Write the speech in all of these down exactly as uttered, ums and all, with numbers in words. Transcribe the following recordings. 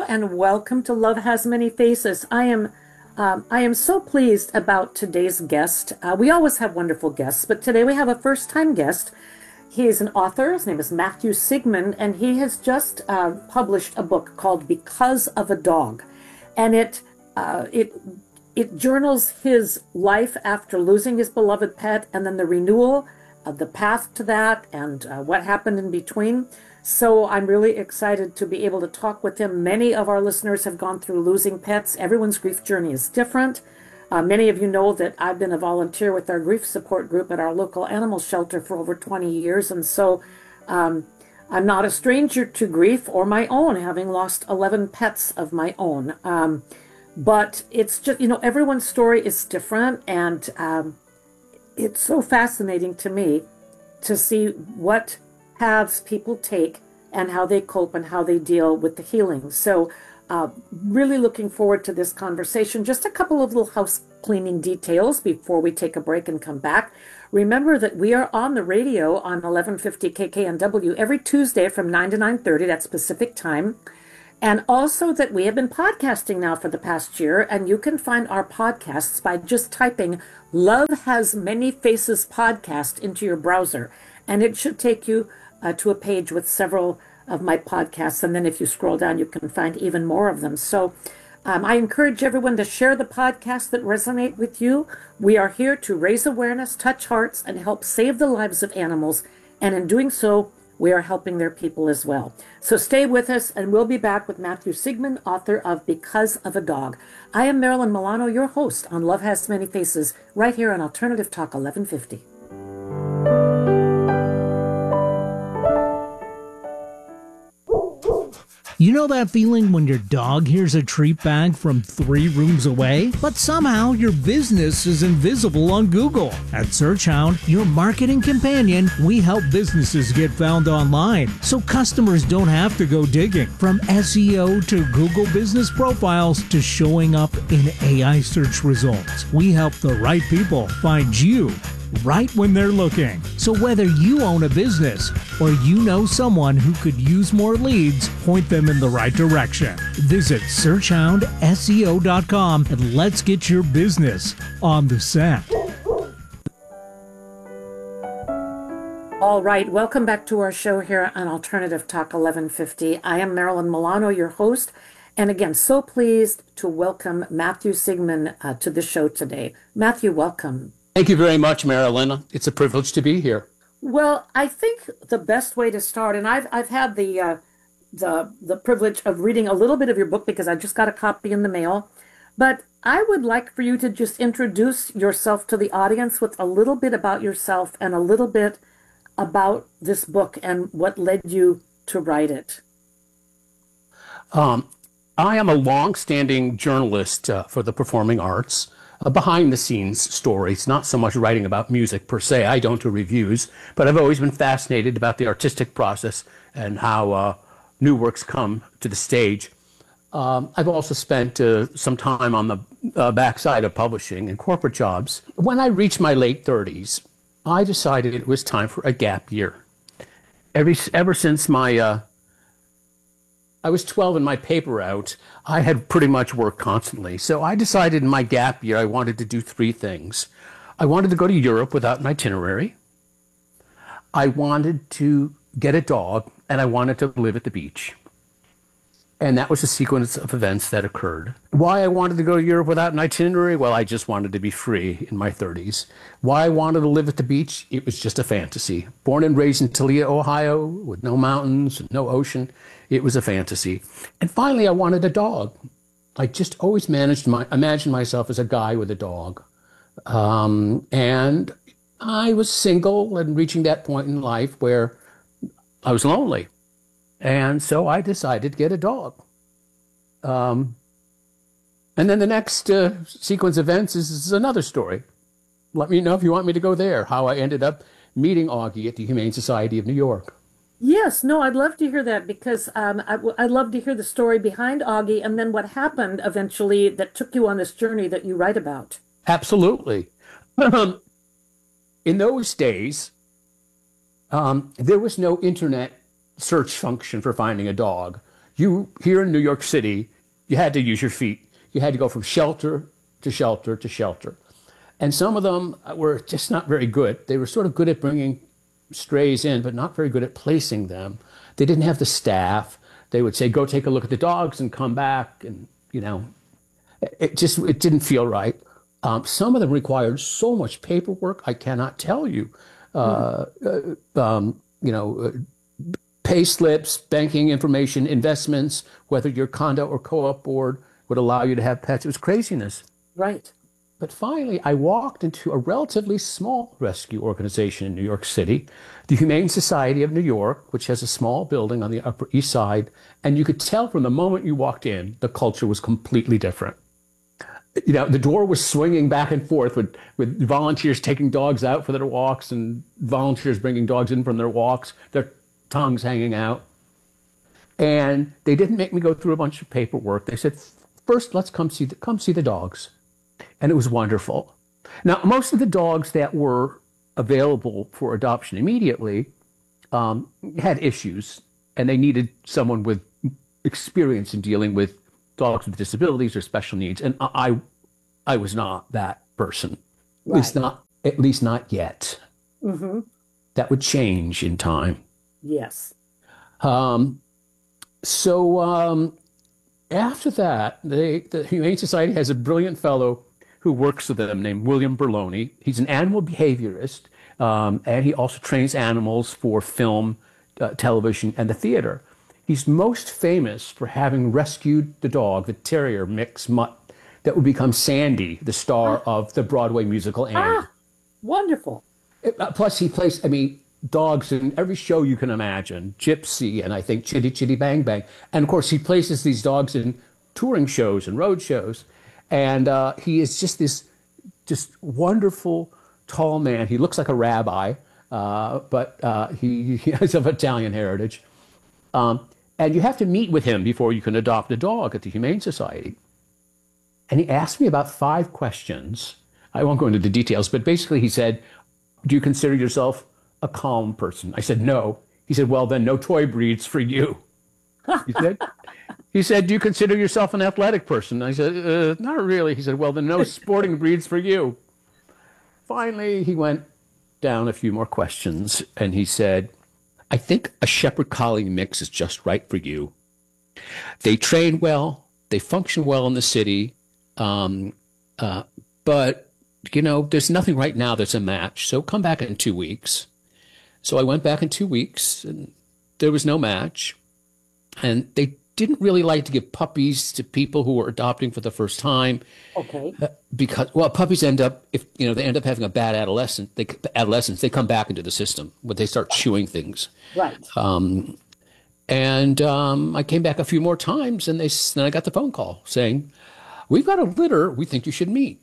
and welcome to Love Has Many Faces. I am um, I am so pleased about today's guest. Uh, we always have wonderful guests, but today we have a first-time guest. He is an author. His name is Matthew Sigmund, and he has just uh, published a book called Because of a Dog, and it uh, it it journals his life after losing his beloved pet, and then the renewal, uh, the path to that, and uh, what happened in between. So I'm really excited to be able to talk with him. Many of our listeners have gone through losing pets. Everyone's grief journey is different. Uh, many of you know that I've been a volunteer with our grief support group at our local animal shelter for over twenty years. And so um, I'm not a stranger to grief or my own, having lost eleven pets of my own. Um, but it's just, you know, everyone's story is different. And um, it's so fascinating to me to see what paths people take and how they cope and how they deal with the healing. So uh, really looking forward to this conversation. Just a couple of little house cleaning details before we take a break and come back. Remember that we are on the radio on eleven fifty K K N W every Tuesday from nine to nine thirty, that's Pacific time. And also that we have been podcasting now for the past year, and you can find our podcasts by just typing Love Has Many Faces podcast into your browser. And it should take you uh, to a page with several of my podcasts. And then if you scroll down, you can find even more of them. So um, I encourage everyone to share the podcasts that resonate with you. We are here to raise awareness, touch hearts, and help save the lives of animals. And in doing so, we are helping their people as well. So stay with us, and we'll be back with Matthew Sigmund, author of Because of a Dog. I am Marilyn Milano, your host on Love Has Many Faces, right here on Alternative Talk eleven fifty. You know that feeling when your dog hears a treat bag from three rooms away, but somehow your business is invisible on Google? At SearchHound, your marketing companion, we help businesses get found online, so customers don't have to go digging. From S E O to Google business profiles to showing up in A I search results, we help the right people find you right when they're looking. So whether you own a business or you know someone who could use more leads, point them in the right direction. Visit search hound S E O dot com and let's get your business on the set. All right, welcome back to our show here on Alternative Talk eleven fifty. I am Marilyn Milano, your host, and again, so pleased to welcome Matthew Sigmund uh, to the show today. Matthew, welcome. Thank you very much, Marilyn. It's a privilege to be here. Well, I think the best way to start, and I've I've had the uh, the the privilege of reading a little bit of your book because I just got a copy in the mail, but I would like for you to just introduce yourself to the audience with a little bit about yourself and a little bit about this book and what led you to write it. Um, I am a long-standing journalist uh, for the performing arts. A behind-the-scenes stories, not so much writing about music per se. I don't do reviews, but I've always been fascinated about the artistic process and how uh, new works come to the stage. Um, I've also spent uh, some time on the uh, backside of publishing and corporate jobs. When I reached my late thirties, I decided it was time for a gap year. Every, ever since my uh, I was twelve and my paper out, I had pretty much worked constantly. So I decided in my gap year I wanted to do three things. I wanted to go to Europe without an itinerary. I wanted to get a dog, and I wanted to live at the beach. And that was a sequence of events that occurred. Why I wanted to go to Europe without an itinerary? Well, I just wanted to be free in my thirties. Why I wanted to live at the beach? It was just a fantasy. Born and raised in Toledo, Ohio, with no mountains, no ocean. It was a fantasy. And finally, I wanted a dog. I just always managed to my, imagine myself as a guy with a dog. Um, and I was single and reaching that point in life where I was lonely. And so I decided to get a dog. Um, and then the next uh, sequence of events is, is another story. Let me know if you want me to go there, how I ended up meeting Augie at the Humane Society of New York. Yes, no, I'd love to hear that because um, I, I'd love to hear the story behind Augie and then what happened eventually that took you on this journey that you write about. Absolutely. In those days, um, there was no internet search function for finding a dog. You here in New York City, you had to use your feet. You had to go from shelter to shelter to shelter. And some of them were just not very good. They were sort of good at bringing strays in, but not very good at placing them. They didn't have the staff. They would say, go take a look at the dogs and come back. And, you know, it just, it didn't feel right. Um, some of them required so much paperwork, I cannot tell you. Uh, mm. uh, um, you know, uh, pay slips, banking information, investments, whether your condo or co-op board would allow you to have pets. It was craziness. Right. But finally, I walked into a relatively small rescue organization in New York City, the Humane Society of New York, which has a small building on the Upper East Side. And you could tell from the moment you walked in, the culture was completely different. You know, the door was swinging back and forth with, with volunteers taking dogs out for their walks and volunteers bringing dogs in from their walks, their tongues hanging out. And they didn't make me go through a bunch of paperwork. They said, first, let's come see the, come see the dogs. And it was wonderful. Now, most of the dogs that were available for adoption immediately um, had issues, and they needed someone with experience in dealing with dogs with disabilities or special needs. And I, I was not that person. Right. At least not, at least not yet. Mm-hmm. That would change in time. Yes. Um, so um, after that, they, the Humane Society has a brilliant fellow who works with them named William Berloni. He's an animal behaviorist, um, and he also trains animals for film, uh, television, and the theater. He's most famous for having rescued the dog, the terrier mix mutt, that would become Sandy, the star ah. of the Broadway musical Annie. Ah, wonderful. It, uh, plus, he plays, I mean, dogs in every show you can imagine, Gypsy, and I think Chitty Chitty Bang Bang. And of course, he places these dogs in touring shows and road shows. And uh, he is just this just wonderful, tall man. He looks like a rabbi, uh, but uh, he, he has of Italian heritage. Um, and you have to meet with him before you can adopt a dog at the Humane Society. And he asked me about five questions. I won't go into the details, but basically he said, do you consider yourself a calm person? I said, no. He said, well, then no toy breeds for you. He said, he said, do you consider yourself an athletic person? I said, uh, not really. He said, well, then no sporting breeds for you. Finally, he went down a few more questions, and he said, I think a Shepherd Collie mix is just right for you. They train well. They function well in the city. Um, uh, but, you know, there's nothing right now that's a match. So come back in two weeks. So I went back in two weeks, and there was no match. And they didn't really like to give puppies to people who were adopting for the first time. Okay. Uh, because, well, puppies end up, if, you know, they end up having a bad adolescent, they, adolescence, they come back into the system when they start chewing things. Right. Um, and um, I came back a few more times, and they, then I got the phone call saying, we've got a litter we think you should meet.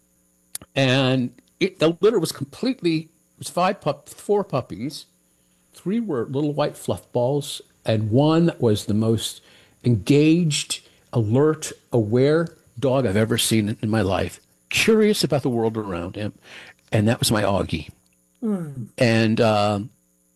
And it, the litter was completely, it was five pup, four puppies. Three were little white fluff balls, and one was the most engaged, alert, aware dog I've ever seen in my life, curious about the world around him. And that was my Augie. Mm. And um,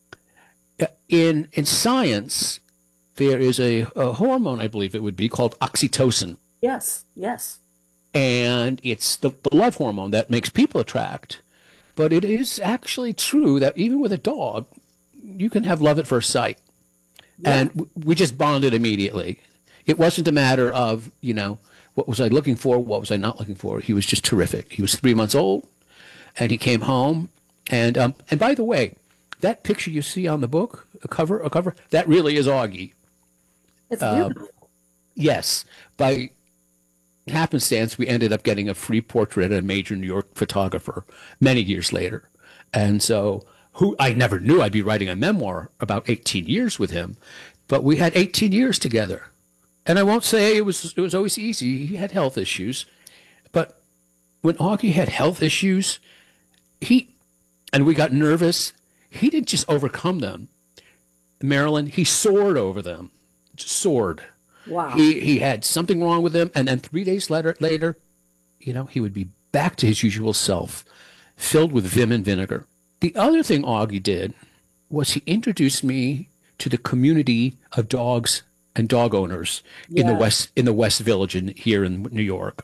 in in science, there is a, a hormone, I believe it would be, called oxytocin. Yes, yes. And it's the, the love hormone that makes people attract. But it is actually true that even with a dog, you can have love at first sight. Yeah. And we just bonded immediately. It wasn't a matter of, you know, what was I looking for? What was I not looking for? He was just terrific. He was three months old, and he came home. And um, and by the way, that picture you see on the book, a cover, a cover, that really is Augie. It's beautiful. Uh, yes. By happenstance, we ended up getting a free portrait of a major New York photographer many years later. And so who I never knew I'd be writing a memoir about eighteen years with him, but we had eighteen years together. And I won't say it was it was always easy. He had health issues. But when Augie had health issues, he, and we got nervous, he didn't just overcome them. Marilyn, he soared over them, just soared. Wow. He, he had something wrong with him. And then three days later, later, you know, he would be back to his usual self, filled with vim and vinegar. The other thing Augie did was he introduced me to the community of dogs and dog owners in the Yeah. West in the West Village in here in New York.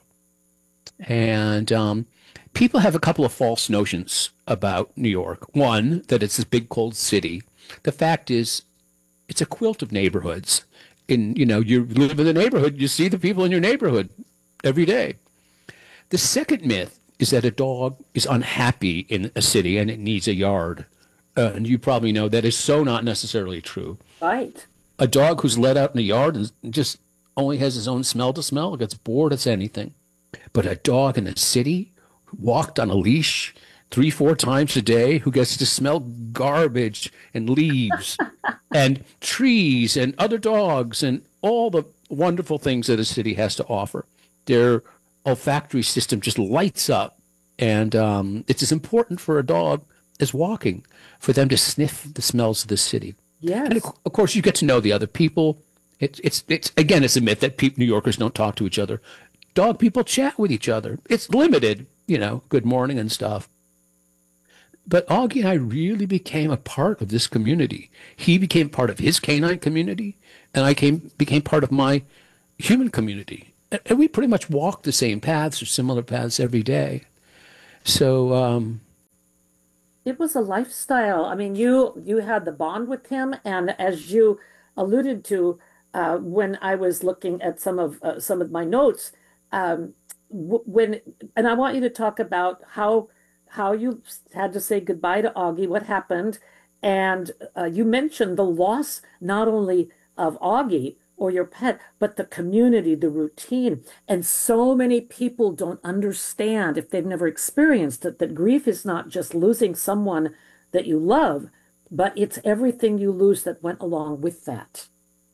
And um, people have a couple of false notions about New York. One, that it's this big cold city. The fact is, it's a quilt of neighborhoods. In you know, you live in the neighborhood, you see the people in your neighborhood every day. The second myth is that a dog is unhappy in a city and it needs a yard. Uh, and you probably know that is so not necessarily true. Right. A dog who's let out in the yard and just only has his own smell to smell, gets bored, it's anything. But a dog in a city, walked on a leash three, four times a day, who gets to smell garbage and leaves and trees and other dogs and all the wonderful things that a city has to offer. Their olfactory system just lights up. And um, it's as important for a dog as walking, for them to sniff the smells of the city. Yes. And of, of course, you get to know the other people. It's, it's, it's again, it's a myth that pe- New Yorkers don't talk to each other. Dog people chat with each other. It's limited, you know, good morning and stuff. But Augie and I really became a part of this community. He became part of his canine community, and I came became part of my human community. And, and we pretty much walked the same paths or similar paths every day. So, um, It was a lifestyle. I mean, you you had the bond with him, and as you alluded to, uh, when I was looking at some of uh, some of my notes, um, w when and I want you to talk about how how you had to say goodbye to Augie, what happened, and uh, you mentioned the loss not only of Augie or your pet, but the community, the routine. And so many people don't understand, if they've never experienced it, that grief is not just losing someone that you love, but it's everything you lose that went along with that.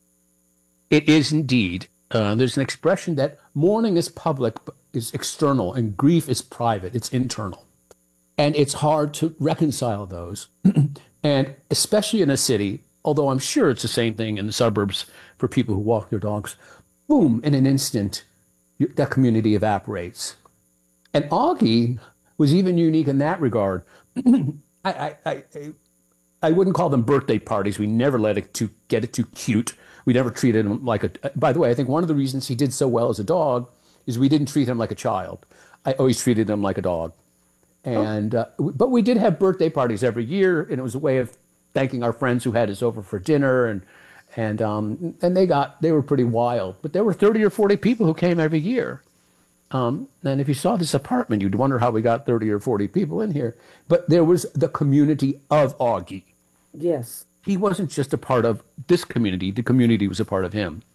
it is indeed. Uh, there's an expression that mourning is public, is external, and grief is private, it's internal. And it's hard to reconcile those. And especially in a city, although I'm sure it's the same thing in the suburbs for people who walk their dogs, boom, in an instant, you, that community evaporates. And Augie was even unique in that regard. I, I, I, I wouldn't call them birthday parties. We never let it to get it too cute. We never treated him like a, by the way, I think one of the reasons he did so well as a dog is we didn't treat him like a child. I always treated him like a dog. And, uh, but we did have birthday parties every year, and it was a way of thanking our friends who had us over for dinner, and, and, um, and they got, they were pretty wild, but there were thirty or forty people who came every year. Um, and if you saw this apartment, you'd wonder how we got thirty or forty people in here. But there was the community of Augie. Yes. He wasn't just a part of this community, the community was a part of him.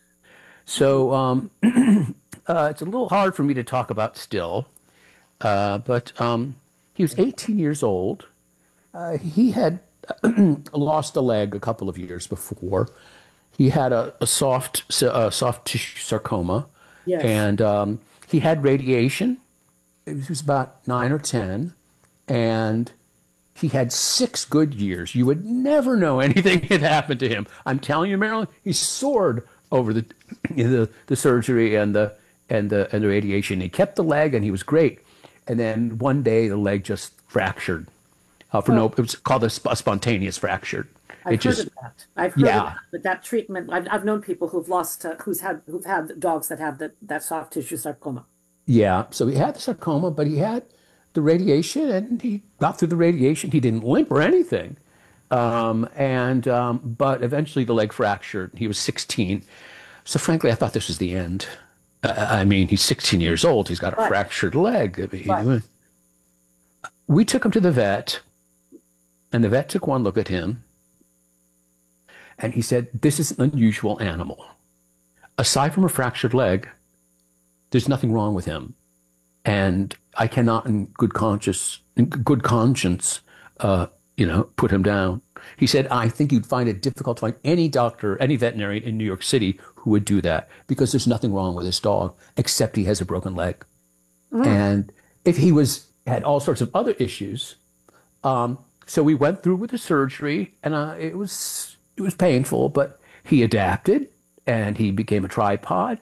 So um, uh, it's a little hard for me to talk about still, uh, but um, he was eighteen years old. Uh, he had lost a leg a couple of years before. He had a, a soft, a soft tissue sarcoma, Yes. and um, he had radiation. He was about nine or ten, and he had six good years. You would never know anything had happened to him. I'm telling you, Marilyn, he soared over the the, the surgery and the and the and the radiation. He kept the leg, and he was great. And then one day, the leg just fractured. Uh, for no, it was called a, sp- a spontaneous fracture. I've It heard just, of that. I've heard yeah. of that. But that treatment, I've, I've known people who've lost, uh, who's had, who've had dogs that have that that soft tissue sarcoma. Yeah, so he had the sarcoma, but he had the radiation, and he got through the radiation. He didn't limp or anything, um, and um, but eventually the leg fractured. He was sixteen, so frankly, I thought this was the end. Uh, I mean, he's sixteen years old. He's got a Right. fractured leg. I mean, Right. we took him to the vet, and the vet took one look at him, and he said, "This is an unusual animal. Aside from a fractured leg, there's nothing wrong with him, and I cannot, in good conscience, in good conscience, uh, you know, put him down." He said, "I think you'd find it difficult to find any doctor, any veterinarian in New York City who would do that, because there's nothing wrong with this dog except he has a broken leg." Mm. And if he was had all sorts of other issues, um, so we went through with the surgery, and uh, it was it was painful, but he adapted, and he became a tripod,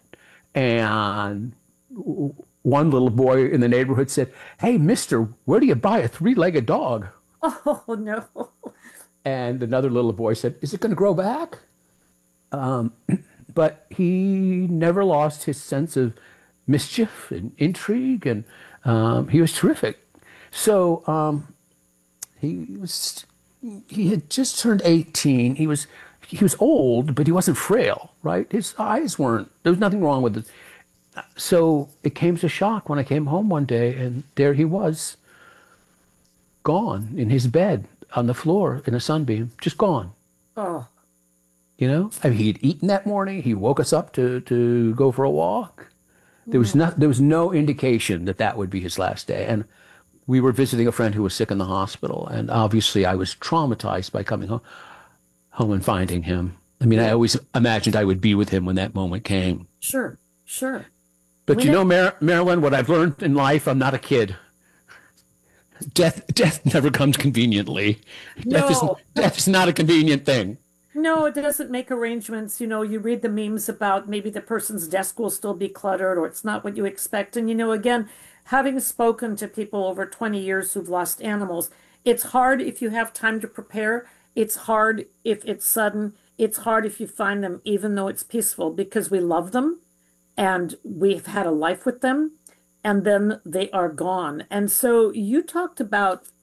and one little boy in the neighborhood said, "Hey, mister, where do you buy a three-legged dog?" Oh no. And another little boy said, "Is it going to grow back?" Um, but he never lost his sense of mischief and intrigue, and um, he was terrific. So um, he was he had just turned eighteen. He was he was old, but he wasn't frail, right? His eyes weren't. There was nothing wrong with it. So it came as a shock when I came home one day, and there he was, gone in his bed on the floor in a sunbeam, just gone. Oh, You know, I mean, he'd eaten that morning. He woke us up to to go for a walk. There was not there was no indication that that would be his last day. And we were visiting a friend who was sick in the hospital, and obviously I was traumatized by coming home home and finding him. I mean, I always imagined I would be with him when that moment came. sure, sure. But When you it- know, Mar- Marilyn, what I've learned in life, I'm not a kid. Death death never comes conveniently. Death is No. death is not a convenient thing. No, it doesn't make arrangements. You know, you read the memes about maybe the person's desk will still be cluttered or it's not what you expect. And, you know, again, having spoken to people over twenty years who've lost animals, it's hard if you have time to prepare. It's hard if it's sudden. It's hard if you find them, even though it's peaceful, because we love them and we've had a life with them and then they are gone. And so you talked about